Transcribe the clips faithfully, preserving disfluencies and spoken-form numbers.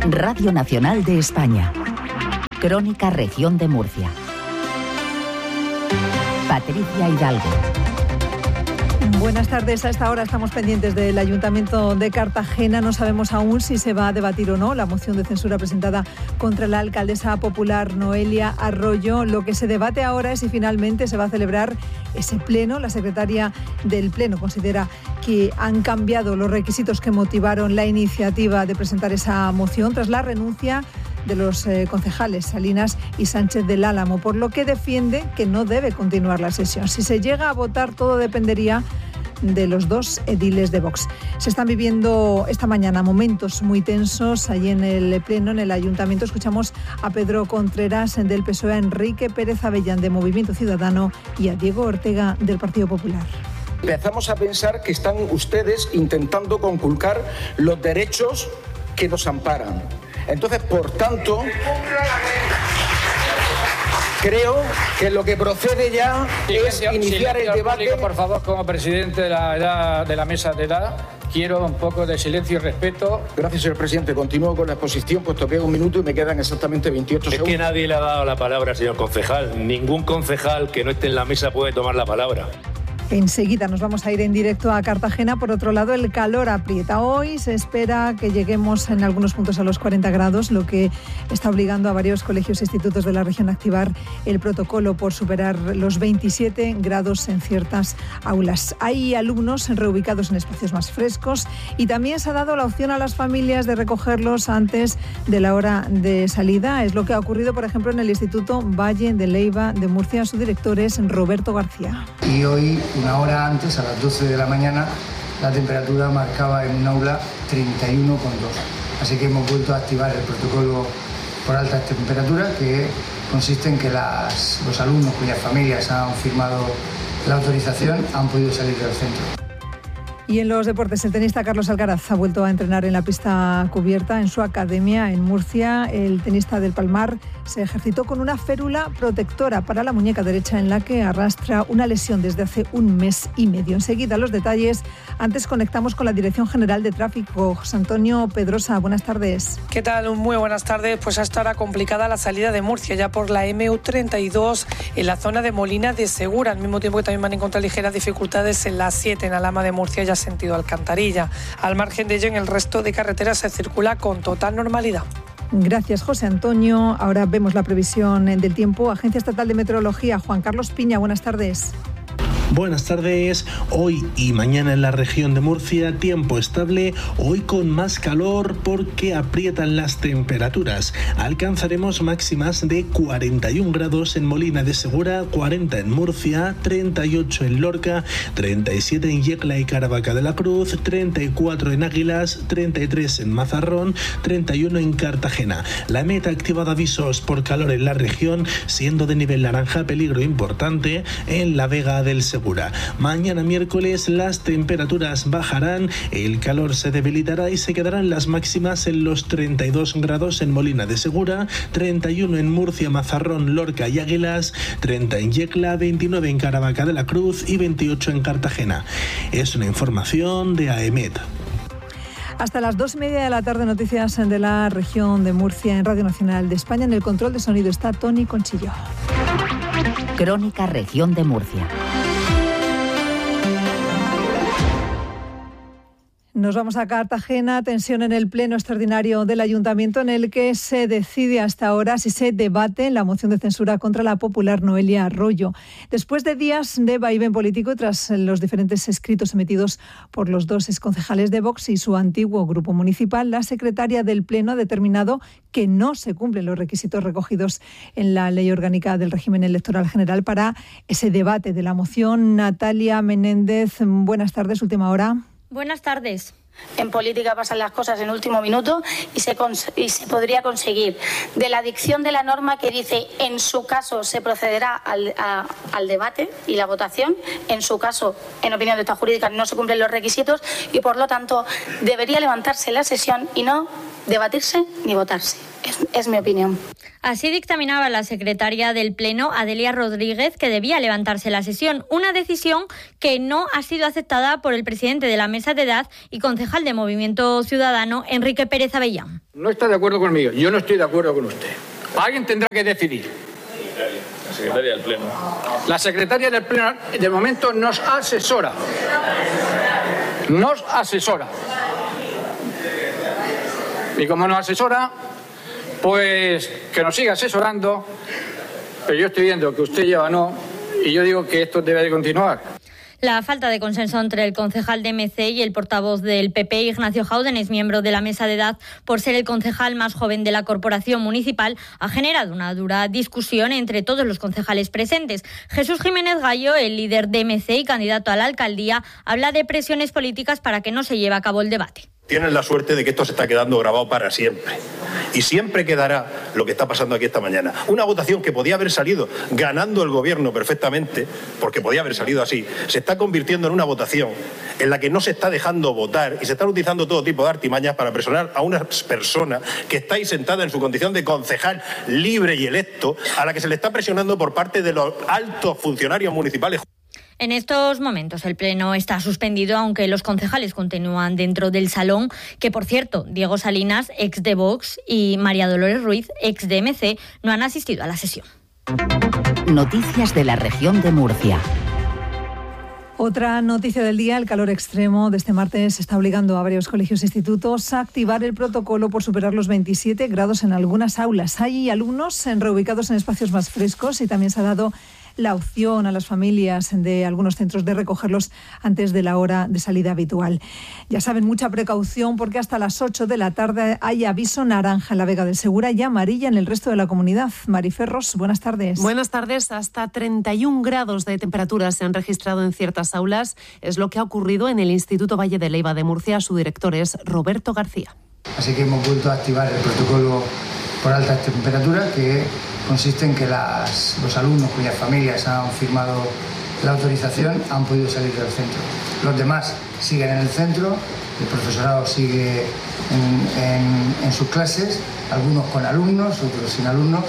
Radio Nacional de España. Crónica Región de Murcia. Patricia Hidalgo. Buenas tardes. A esta hora estamos pendientes del Ayuntamiento de Cartagena. No sabemos aún si se va a debatir o no la moción de censura presentada contra la alcaldesa popular Noelia Arroyo. Lo que se debate ahora es si finalmente se va a celebrar ese pleno. La secretaria del pleno considera que han cambiado los requisitos que motivaron la iniciativa de presentar esa moción tras la renuncia de los eh, concejales Salinas y Sánchez del Álamo, por lo que defiende que no debe continuar la sesión. Si se llega a votar, todo dependería de los dos ediles de Vox. Se están viviendo esta mañana momentos muy tensos allí en el pleno, en el ayuntamiento. Escuchamos a Pedro Contreras del P S O E, a Enrique Pérez Avellán de Movimiento Ciudadano y a Diego Ortega del Partido Popular. Empezamos a pensar que están ustedes intentando conculcar los derechos que nos amparan. Entonces, por tanto, creo que lo que procede ya es iniciar el debate. Público, por favor, como presidente de la, edad, de la mesa de edad, quiero un poco de silencio y respeto. Gracias, señor presidente. Continúo con la exposición, puesto que es un minuto y me quedan exactamente veintiocho segundos. Es que nadie le ha dado la palabra, señor concejal. Ningún concejal que no esté en la mesa puede tomar la palabra. Enseguida nos vamos a ir en directo a Cartagena. Por otro lado, el calor aprieta. Hoy se espera que lleguemos en algunos puntos a los cuarenta grados, lo que está obligando a varios colegios e institutos de la región a activar el protocolo por superar los veintisiete grados en ciertas aulas. Hay alumnos reubicados en espacios más frescos y también se ha dado la opción a las familias de recogerlos antes de la hora de salida. Es lo que ha ocurrido, por ejemplo, en el Instituto Valle de Leiva de Murcia. Su director es Roberto García. Y hoy, una hora antes, a las doce de la mañana, la temperatura marcaba en un aula treinta y uno coma dos. Así que hemos vuelto a activar el protocolo por altas temperaturas, que consiste en que las, los alumnos cuyas familias han firmado la autorización han podido salir del centro. Y en los deportes, el tenista Carlos Alcaraz ha vuelto a entrenar en la pista cubierta en su academia en Murcia. El tenista del Palmar se ejercitó con una férula protectora para la muñeca derecha en la que arrastra una lesión desde hace un mes y medio. Enseguida los detalles. Antes conectamos con la Dirección General de Tráfico. José Antonio Pedrosa, buenas tardes. ¿Qué tal? Muy buenas tardes. Pues hasta ahora complicada la salida de Murcia ya por la eme u treinta y dos en la zona de Molina de Segura, al mismo tiempo que también van a encontrar ligeras dificultades en la siete en Alhama de Murcia, ya sentido Alcantarilla. Al margen de ello, en el resto de carreteras se circula con total normalidad. Gracias, José Antonio. Ahora vemos la previsión del tiempo. Agencia Estatal de Meteorología, Juan Carlos Piña, buenas tardes. Buenas tardes. Hoy y mañana en la región de Murcia, tiempo estable, hoy con más calor porque aprietan las temperaturas. Alcanzaremos máximas de cuarenta y un grados en Molina de Segura, cuarenta en Murcia, treinta y ocho en Lorca, treinta y siete en Yecla y Caravaca de la Cruz, treinta y cuatro en Águilas, treinta y tres en Mazarrón, treinta y uno en Cartagena. La meta ha activado avisos por calor en la región, siendo de nivel naranja peligro importante en la Vega del Segura. Mañana miércoles las temperaturas bajarán, el calor se debilitará y se quedarán las máximas en los treinta y dos grados en Molina de Segura, treinta y uno en Murcia, Mazarrón, Lorca y Águilas, treinta en Yecla, veintinueve en Caravaca de la Cruz y veintiocho en Cartagena. Es una información de AEMET. Hasta las dos y media de la tarde, noticias de la región de Murcia en Radio Nacional de España. En el control de sonido está Tony Conchillo. Crónica Región de Murcia. Nos vamos a Cartagena, tensión en el pleno extraordinario del Ayuntamiento en el que se decide hasta ahora si se debate la moción de censura contra la popular Noelia Arroyo. Después de días de vaivén político y tras los diferentes escritos emitidos por los dos exconcejales de Vox y su antiguo grupo municipal, la secretaria del pleno ha determinado que no se cumplen los requisitos recogidos en la Ley Orgánica del Régimen Electoral General para ese debate de la moción. Natalia Menéndez, buenas tardes, última hora. Buenas tardes. En política pasan las cosas en último minuto y se, cons- y se podría conseguir. De la dicción de la norma que dice en su caso se procederá al, a, al debate y la votación, en su caso, en opinión de esta jurídica, no se cumplen los requisitos y por lo tanto debería levantarse la sesión y no debatirse ni votarse. Es, es mi opinión. Así dictaminaba la secretaria del Pleno, Adelia Rodríguez, que debía levantarse la sesión. Una decisión que no ha sido aceptada por el presidente de la Mesa de Edad y concejal de Movimiento Ciudadano, Enrique Pérez Avellán. No está de acuerdo conmigo, yo no estoy de acuerdo con usted. Alguien tendrá que decidir. La secretaria del Pleno. La secretaria del Pleno, de momento, nos asesora. Nos asesora. Y como nos asesora, pues que nos siga asesorando, pero yo estoy viendo que usted lleva no, y yo digo que esto debe de continuar. La falta de consenso entre el concejal de M C y el portavoz del P P, Ignacio Jauden, es miembro de la Mesa de Edad por ser el concejal más joven de la corporación municipal, ha generado una dura discusión entre todos los concejales presentes. Jesús Jiménez Gallo, el líder de M C y candidato a la alcaldía, habla de presiones políticas para que no se lleve a cabo el debate. Tienen la suerte de que esto se está quedando grabado para siempre. Y siempre quedará lo que está pasando aquí esta mañana. Una votación que podía haber salido ganando el gobierno perfectamente, porque podía haber salido así, se está convirtiendo en una votación en la que no se está dejando votar y se están utilizando todo tipo de artimañas para presionar a una persona que está ahí sentada en su condición de concejal libre y electo, a la que se le está presionando por parte de los altos funcionarios municipales. En estos momentos el pleno está suspendido, aunque los concejales continúan dentro del salón, que por cierto, Diego Salinas, ex de Vox, y María Dolores Ruiz, ex de M C, no han asistido a la sesión. Noticias de la región de Murcia. Otra noticia del día, el calor extremo de este martes está obligando a varios colegios e institutos a activar el protocolo por superar los veintisiete grados en algunas aulas. Hay alumnos reubicados en espacios más frescos y también se ha dado la opción a las familias de algunos centros de recogerlos antes de la hora de salida habitual. Ya saben, mucha precaución porque hasta las ocho de la tarde hay aviso naranja en la Vega del Segura y amarilla en el resto de la comunidad. Mariferros, buenas tardes. Buenas tardes. Hasta treinta y un grados de temperatura se han registrado en ciertas aulas. Es lo que ha ocurrido en el Instituto Valle de Leiva de Murcia. Su director es Roberto García. Así que hemos vuelto a activar el protocolo por altas temperaturas, que consiste en que las, los alumnos cuyas familias han firmado la autorización han podido salir del centro. Los demás siguen en el centro, el profesorado sigue en, en, en sus clases, algunos con alumnos, otros sin alumnos.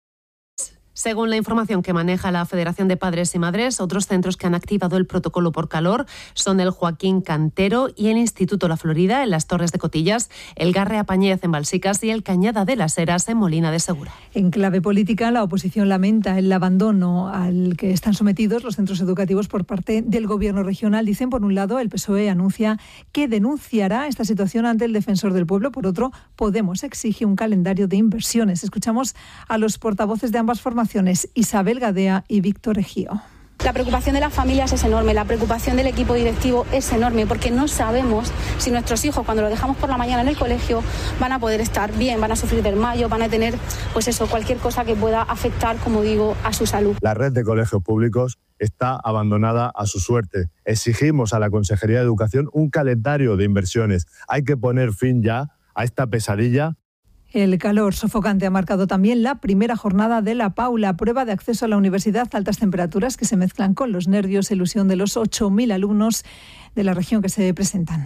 Según la información que maneja la Federación de Padres y Madres, otros centros que han activado el protocolo por calor son el Joaquín Cantero y el Instituto La Florida en las Torres de Cotillas, el Garre Apañez en Balsicas y el Cañada de las Heras en Molina de Segura. En clave política, la oposición lamenta el abandono al que están sometidos los centros educativos por parte del Gobierno regional. Dicen, por un lado, el P S O E anuncia que denunciará esta situación ante el Defensor del Pueblo. Por otro, Podemos exige un calendario de inversiones. Escuchamos a los portavoces de ambas formaciones, Isabel Gadea y Víctor Ejío. La preocupación de las familias es enorme, la preocupación del equipo directivo es enorme, porque no sabemos si nuestros hijos, cuando los dejamos por la mañana en el colegio, van a poder estar bien, van a sufrir del mayo, van a tener, pues eso, cualquier cosa que pueda afectar, como digo, a su salud. La red de colegios públicos está abandonada a su suerte. Exigimos a la Consejería de Educación un calendario de inversiones. Hay que poner fin ya a esta pesadilla. El calor sofocante ha marcado también la primera jornada de la PAU, prueba de acceso a la universidad, altas temperaturas que se mezclan con los nervios e ilusión de los ocho mil alumnos de la región que se presentan.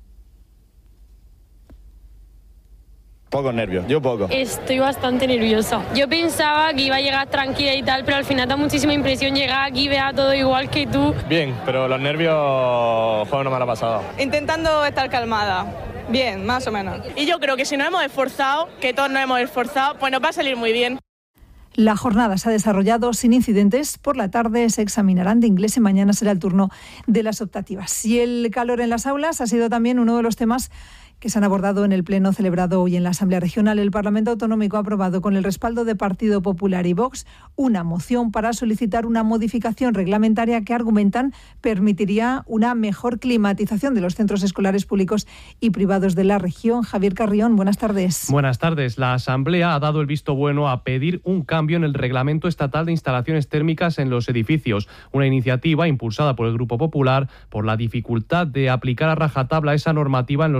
Poco nervios, yo poco. Estoy bastante nerviosa. Yo pensaba que iba a llegar tranquila y tal, pero al final da muchísima impresión llegar aquí, ver a todo igual que tú. Bien, pero los nervios juegan una mala pasada. Intentando estar calmada. Bien, más o menos. Y yo creo que si nos hemos esforzado, que todos nos hemos esforzado, pues nos va a salir muy bien. La jornada se ha desarrollado sin incidentes. Por la tarde se examinarán de inglés y mañana será el turno de las optativas. Y el calor en las aulas ha sido también uno de los temas que se han abordado en el pleno celebrado hoy en la Asamblea Regional. El Parlamento Autonómico ha aprobado, con el respaldo de Partido Popular y Vox, una moción para solicitar una modificación reglamentaria que, argumentan, permitiría una mejor climatización de los centros escolares públicos y privados de la región. Javier Carrión, buenas tardes. Buenas tardes. La Asamblea ha dado el visto bueno a pedir un cambio en el Reglamento Estatal de Instalaciones Térmicas en los edificios, una iniciativa impulsada por el Grupo Popular por la dificultad de aplicar a rajatabla esa normativa en los centros escolares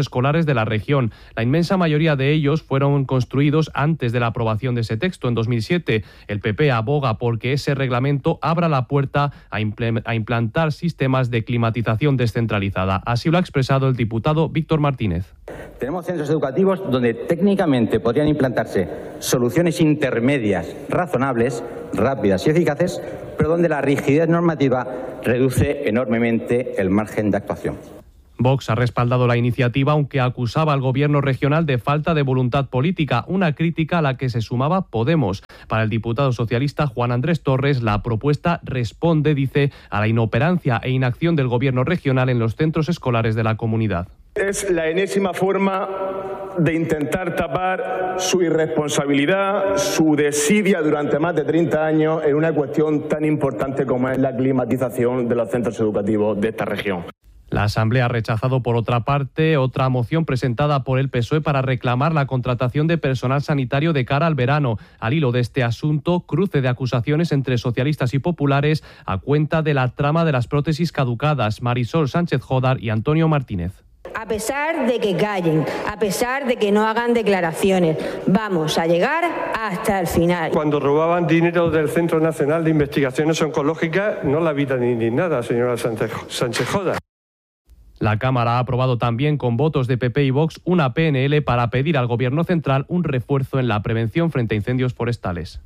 escolares de la región. La inmensa mayoría de ellos fueron construidos antes de la aprobación de ese texto en dos mil siete. El P P aboga porque ese reglamento abra la puerta a, impl- a implantar sistemas de climatización descentralizada. Así lo ha expresado el diputado Víctor Martínez. Tenemos centros educativos donde técnicamente podrían implantarse soluciones intermedias, razonables, rápidas y eficaces, pero donde la rigidez normativa reduce enormemente el margen de actuación. Vox ha respaldado la iniciativa, aunque acusaba al gobierno regional de falta de voluntad política, una crítica a la que se sumaba Podemos. Para el diputado socialista Juan Andrés Torres, la propuesta responde, dice, a la inoperancia e inacción del gobierno regional en los centros escolares de la comunidad. Es la enésima forma de intentar tapar su irresponsabilidad, su desidia durante más de treinta años en una cuestión tan importante como es la climatización de los centros educativos de esta región. La Asamblea ha rechazado, por otra parte, otra moción presentada por el P S O E para reclamar la contratación de personal sanitario de cara al verano. Al hilo de este asunto, cruce de acusaciones entre socialistas y populares a cuenta de la trama de las prótesis caducadas. Marisol Sánchez Jodar y Antonio Martínez. A pesar de que callen, a pesar de que no hagan declaraciones, vamos a llegar hasta el final. Cuando robaban dinero del Centro Nacional de Investigaciones Oncológicas, no la vida ni, ni nada, señora Sánchez, Sánchez Jodar. La Cámara ha aprobado también con votos de P P y Vox una P N L para pedir al Gobierno central un refuerzo en la prevención frente a incendios forestales.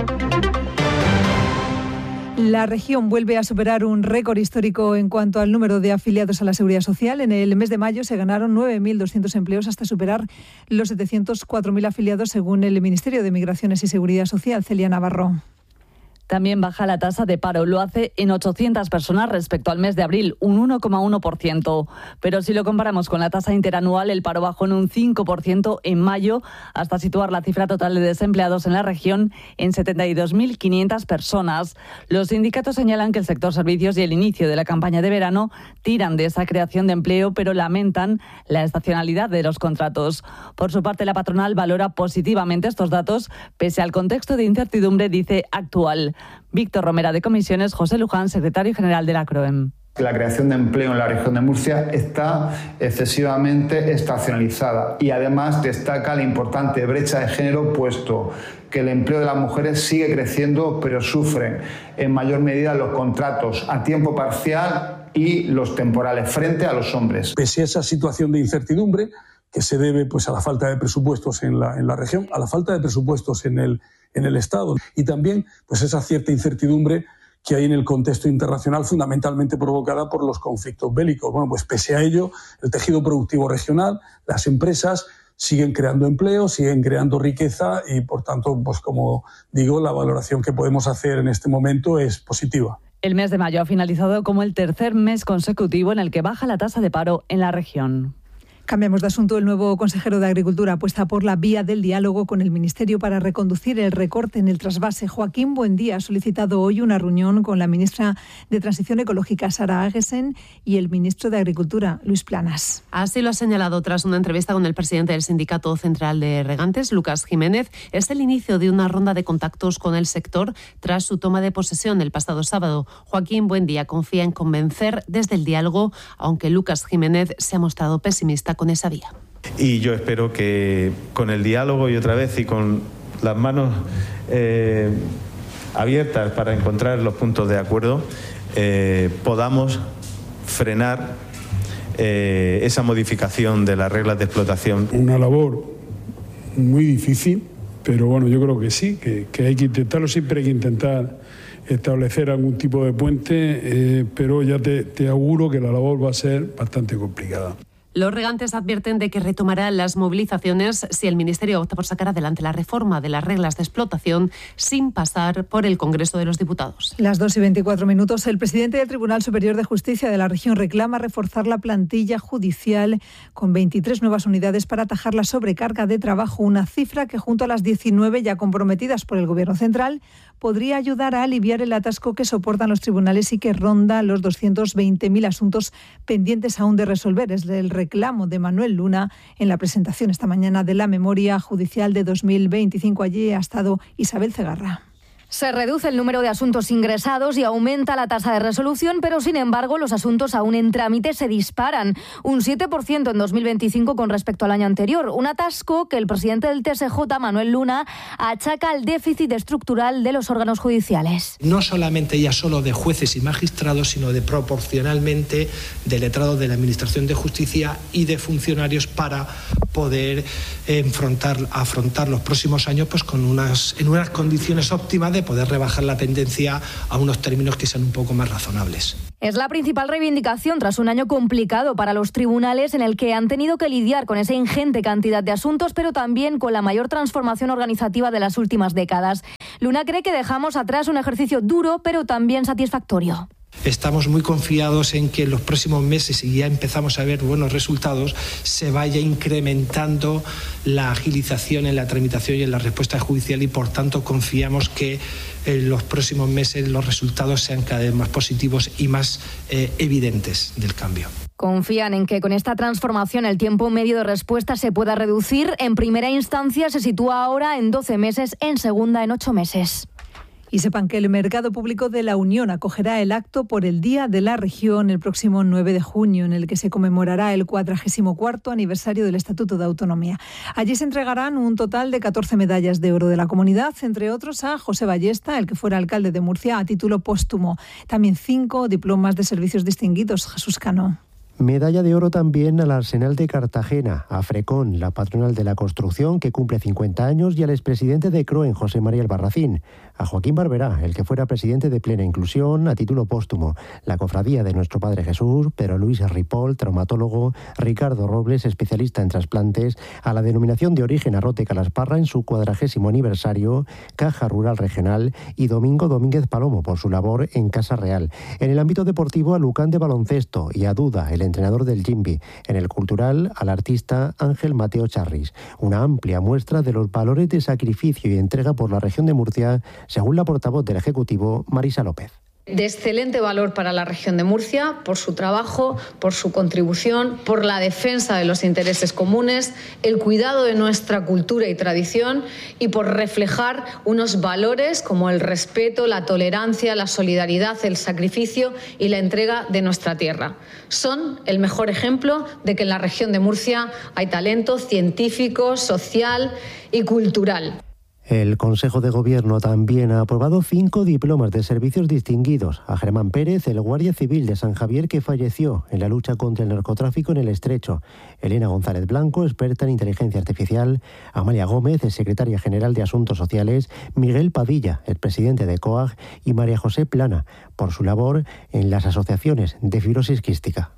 La región vuelve a superar un récord histórico en cuanto al número de afiliados a la Seguridad Social. En el mes de mayo se ganaron nueve mil doscientos empleos hasta superar los setecientos cuatro mil afiliados, según el Ministerio de Migraciones y Seguridad Social. Celia Navarro. También baja la tasa de paro, lo hace en ochocientas personas respecto al mes de abril, un uno coma uno por ciento. Pero si lo comparamos con la tasa interanual, el paro bajó en un cinco por ciento en mayo, hasta situar la cifra total de desempleados en la región en setenta y dos mil quinientas personas. Los sindicatos señalan que el sector servicios y el inicio de la campaña de verano tiran de esa creación de empleo, pero lamentan la estacionalidad de los contratos. Por su parte, la patronal valora positivamente estos datos, pese al contexto de incertidumbre, dice, actual. Víctor Romera de Comisiones, José Luján, secretario general de la CROEM. La creación de empleo en la región de Murcia está excesivamente estacionalizada y además destaca la importante brecha de género, puesto que el empleo de las mujeres sigue creciendo, pero sufren en mayor medida los contratos a tiempo parcial y los temporales frente a los hombres. Pese a esa situación de incertidumbre que se debe pues, a la falta de presupuestos en la, en la región, a la falta de presupuestos en el en el Estado y también pues esa cierta incertidumbre que hay en el contexto internacional, fundamentalmente provocada por los conflictos bélicos. Bueno, pues pese a ello, el tejido productivo regional, las empresas siguen creando empleo, siguen creando riqueza y, por tanto, pues como digo, la valoración que podemos hacer en este momento es positiva. El mes de mayo ha finalizado como el tercer mes consecutivo en el que baja la tasa de paro en la región. Cambiamos de asunto. El nuevo consejero de Agricultura apuesta por la vía del diálogo con el Ministerio para reconducir el recorte en el trasvase. Joaquín Buendía ha solicitado hoy una reunión con la ministra de Transición Ecológica, Sara Agesen, y el ministro de Agricultura, Luis Planas. Así lo ha señalado tras una entrevista con el presidente del Sindicato Central de Regantes, Lucas Jiménez. Es el inicio de una ronda de contactos con el sector tras su toma de posesión el pasado sábado. Joaquín Buendía confía en convencer desde el diálogo, aunque Lucas Jiménez se ha mostrado pesimista con esa vía. Y yo espero que con el diálogo y otra vez y con las manos eh, abiertas para encontrar los puntos de acuerdo eh, podamos frenar eh, esa modificación de las reglas de explotación. Una labor muy difícil, pero bueno, yo creo que sí, que, que hay que intentarlo, siempre hay que intentar establecer algún tipo de puente, eh, pero ya te, te auguro que la labor va a ser bastante complicada. Los regantes advierten de que retomarán las movilizaciones si el Ministerio opta por sacar adelante la reforma de las reglas de explotación sin pasar por el Congreso de los Diputados. Las dos y veinticuatro minutos. El presidente del Tribunal Superior de Justicia de la región reclama reforzar la plantilla judicial con veintitrés nuevas unidades para atajar la sobrecarga de trabajo, una cifra que junto a las diecinueve ya comprometidas por el Gobierno central podría ayudar a aliviar el atasco que soportan los tribunales y que ronda los doscientos veinte mil asuntos pendientes aún de resolver. Es el reclamo de Manuel Luna en la presentación esta mañana de la memoria judicial de dos mil veinticinco. Allí ha estado Isabel Cegarra. Se reduce el número de asuntos ingresados y aumenta la tasa de resolución, pero sin embargo los asuntos aún en trámite se disparan, un siete por ciento en dos mil veinticinco con respecto al año anterior, un atasco que el presidente del T S J, Manuel Luna, achaca al déficit estructural de los órganos judiciales. No solamente ya solo de jueces y magistrados, sino de proporcionalmente de letrados de la Administración de Justicia y de funcionarios para poder enfrentar, afrontar los próximos años pues con unas, en unas condiciones óptimas de poder rebajar la pendencia a unos términos que sean un poco más razonables. Es la principal reivindicación tras un año complicado para los tribunales en el que han tenido que lidiar con esa ingente cantidad de asuntos, pero también con la mayor transformación organizativa de las últimas décadas. Luna cree que dejamos atrás un ejercicio duro, pero también satisfactorio. Estamos muy confiados en que en los próximos meses, y ya empezamos a ver buenos resultados, se vaya incrementando la agilización en la tramitación y en la respuesta judicial y por tanto confiamos que en los próximos meses los resultados sean cada vez más positivos y más eh, evidentes del cambio. Confían en que con esta transformación el tiempo medio de respuesta se pueda reducir. En primera instancia se sitúa ahora en doce meses, en segunda en ocho meses. Y sepan que el Mercado Público de la Unión acogerá el acto por el Día de la Región el próximo nueve de junio, en el que se conmemorará el cuadragésimo cuarto aniversario del Estatuto de Autonomía. Allí se entregarán un total de catorce medallas de oro de la comunidad, entre otros a José Ballesta, el que fuera alcalde de Murcia, a título póstumo. También cinco diplomas de servicios distinguidos. Jesús Cano. Medalla de oro también al Arsenal de Cartagena, a Frecon, la patronal de la construcción, que cumple cincuenta años, y al expresidente de Croen, José María Albarracín, a Joaquín Barberá, el que fuera presidente de Plena Inclusión, a título póstumo, la cofradía de Nuestro Padre Jesús, Pedro Luis Ripoll, traumatólogo, Ricardo Robles, especialista en trasplantes, a la denominación de origen Arrote Calasparra en su cuadragésimo aniversario, Caja Rural Regional, y Domingo Domínguez Palomo por su labor en Casa Real. En el ámbito deportivo, a Lucán de baloncesto y a Duda, el entrenador del Jimbi. En el cultural, al artista Ángel Mateo Charris. Una amplia muestra de los valores de sacrificio y entrega por la región de Murcia, según la portavoz del Ejecutivo, Marisa López. De excelente valor para la región de Murcia, por su trabajo, por su contribución, por la defensa de los intereses comunes, el cuidado de nuestra cultura y tradición y por reflejar unos valores como el respeto, la tolerancia, la solidaridad, el sacrificio y la entrega de nuestra tierra. Son el mejor ejemplo de que en la región de Murcia hay talento científico, social y cultural. El Consejo de Gobierno también ha aprobado cinco diplomas de servicios distinguidos a Germán Pérez, el guardia civil de San Javier que falleció en la lucha contra el narcotráfico en el Estrecho, Elena González Blanco, experta en inteligencia artificial, Amalia Gómez, secretaria general de Asuntos Sociales, Miguel Padilla, el presidente de COAG, y María José Plana, por su labor en las asociaciones de fibrosis quística.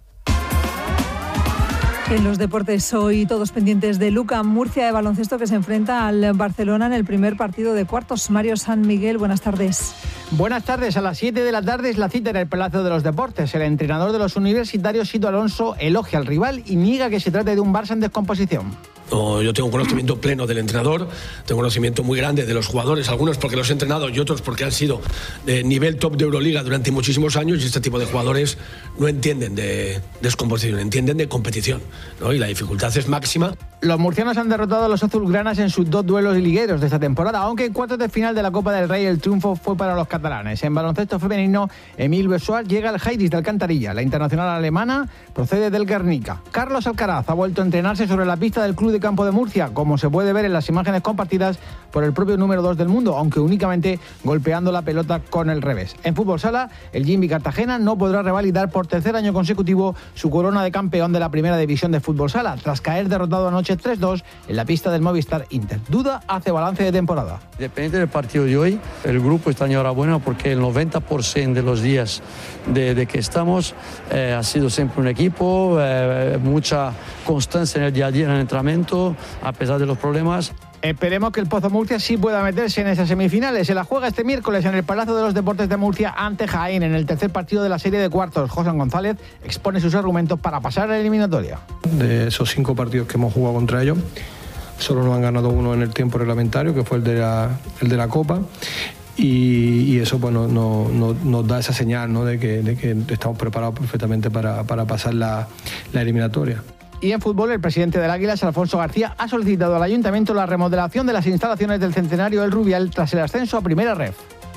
En los deportes hoy todos pendientes de Luca Murcia de baloncesto, que se enfrenta al Barcelona en el primer partido de cuartos. Mario San Miguel, buenas tardes. Buenas tardes. A las siete de la tarde es la cita en el Palacio de los Deportes. El entrenador de los universitarios, Sito Alonso, elogia al rival y niega que se trate de un Barça en descomposición. No, yo tengo un conocimiento pleno del entrenador, tengo un conocimiento muy grande de los jugadores, algunos porque los he entrenado y otros porque han sido de nivel top de Euroliga durante muchísimos años, y este tipo de jugadores no entienden de descomposición, entienden de competición, ¿no? Y la dificultad es máxima. Los murcianos han derrotado a los azulgranas en sus dos duelos ligueros de esta temporada, aunque en cuartos de final de la Copa del Rey el triunfo fue para los catalanes. En baloncesto femenino, Emil Bessoir llega al Heidis de Alcantarilla. La internacional alemana procede del Guernica. Carlos Alcaraz ha vuelto a entrenarse sobre la pista del Club de Campo de Murcia, como se puede ver en las imágenes compartidas por el propio número dos del mundo, aunque únicamente golpeando la pelota con el revés. En fútbol sala, el Jimbi Cartagena no podrá revalidar por tercer año consecutivo su corona de campeón de la primera división de fútbol sala, tras caer derrotado anoche tres dos en la pista del Movistar Inter. Duda hace balance de temporada. Depende del partido de hoy, el grupo está enhorabuena porque el noventa por ciento de los días de, de que estamos eh, ha sido siempre un equipo, eh, mucha constancia en el día a día en el entrenamiento, a pesar de los problemas. Esperemos que el Pozo Murcia sí pueda meterse en esas semifinales. Se la juega este miércoles en el Palacio de los Deportes de Murcia ante Jaén, en el tercer partido de la serie de cuartos. José González expone sus argumentos para pasar a la eliminatoria. De esos cinco partidos que hemos jugado contra ellos, solo nos han ganado uno en el tiempo reglamentario, que fue el de la, el de la Copa. Y, y eso pues, no, no, no, nos da esa señal, ¿no? de, que, de que estamos preparados perfectamente para, para pasar la, la eliminatoria. Y en fútbol, el presidente del Águilas, Alfonso García, ha solicitado al Ayuntamiento la remodelación de las instalaciones del Centenario del Rubial tras el ascenso a Primera Ref.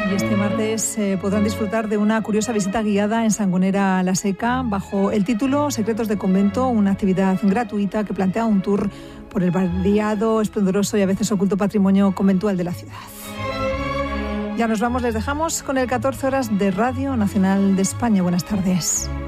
Y este martes eh, podrán disfrutar de una curiosa visita guiada en Sangonera la Seca bajo el título Secretos de Convento, una actividad gratuita que plantea un tour por el variado, esplendoroso y a veces oculto patrimonio conventual de la ciudad. Ya nos vamos, les dejamos con el catorce horas de Radio Nacional de España. Buenas tardes.